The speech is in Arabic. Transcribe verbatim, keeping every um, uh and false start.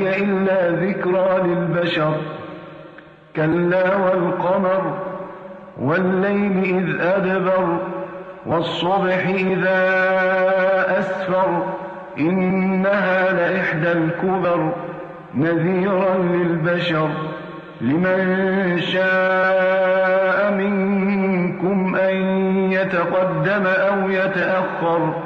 هي إلا ذكرى للبشر. كلا والقمر والليل إذ أدبر والصبح إذا أسفر إنها لإحدى الكبر نذيرا للبشر لمن شاء منكم أن يتقدم أو يتأخر